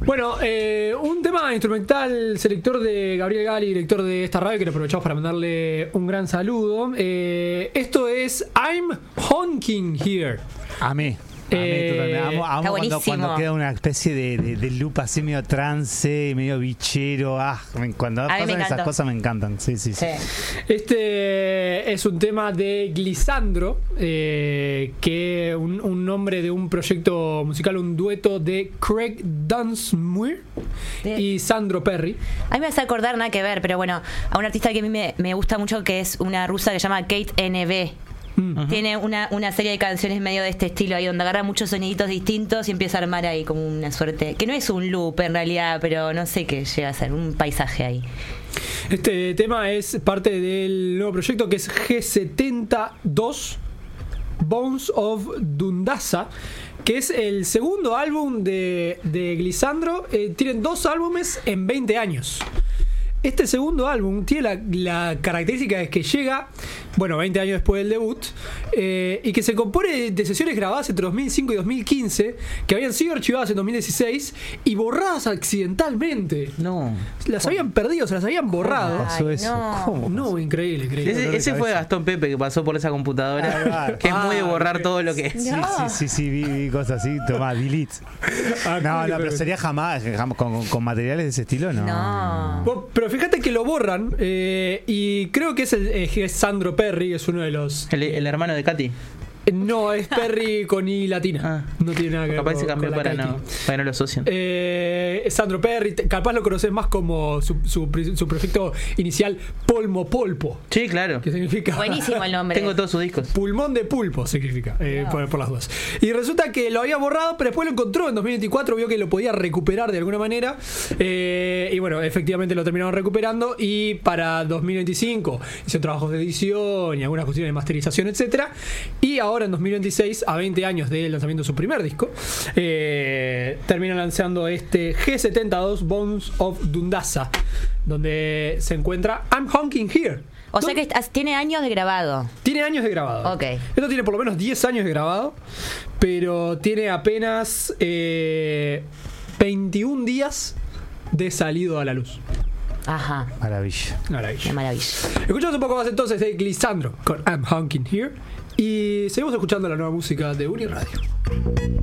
Bueno, un tema instrumental, selector de Gabriel Gali, director de esta radio, que le aprovechamos para mandarle un gran saludo. Esto es I'm Honking Here. A mí amo cuando queda una especie de loop así medio trance, medio bichero. Cuando pasan esas cosas me encantan. Sí. Este es un tema de Glissandro, que un nombre de un proyecto musical, un dueto de Craig Dunsmuir y Sandro Perry. A mí me hace acordar, nada que ver, pero bueno, a una artista que a mí me gusta mucho, que es una rusa que se llama Kate NB. Tiene una serie de canciones medio de este estilo ahí, donde agarra muchos soniditos distintos y empieza a armar ahí como una suerte, que no es un loop en realidad, pero no sé qué llega a ser, un paisaje ahí. Este tema es parte del nuevo proyecto que es G72 Bones of Dundasa, que es el segundo álbum de Glissandro. Tienen 2 álbumes en 20 años. Este segundo álbum tiene la característica de que llega, 20 años después del debut, y que se compone de sesiones grabadas entre 2005 y 2015, que habían sido archivadas en 2016 y borradas accidentalmente. No. Las habían perdido, se las habían borrado. ¿Cómo pasó eso? No. ¿Cómo? No, increíble. Ese fue Gastón Pepe, que pasó por esa computadora, que es muy de borrar todo lo que es. Sí, vi cosas así. Tomá, delete. No, pero sería jamás con materiales de ese estilo, no. Pero fíjate que lo borran, y creo que es Sandro Perry, es uno de los... El hermano de Katy. No, es Perry con I latina. No tiene nada que ver. Capaz se cambió para que no lo asocien. Sandro Perry, capaz lo conoces más como su proyecto inicial, Polmo Polpo. Sí, claro. Que significa... Buenísimo el nombre. Tengo todos sus discos. Pulmón de pulpo significa, por las dudas. Y resulta que lo había borrado, pero después lo encontró en 2024, vio que lo podía recuperar de alguna manera. Y bueno, efectivamente lo terminaron recuperando. Y para 2025 hizo trabajos de edición y algunas cuestiones de masterización, etcétera. Y ahora en 2026, a 20 años del lanzamiento de su primer disco, termina lanzando este G72 Bones of Dundasa, donde se encuentra I'm Honking Here. O sea que tiene años de grabado. Tiene años de grabado. Ok. Esto tiene por lo menos 10 años de grabado, pero tiene apenas 21 días de salido a la luz. Ajá. Maravilla. Qué maravilla. Escuchamos un poco más entonces de Glissandro con I'm Honking Here y seguimos escuchando la nueva música de Uniradio.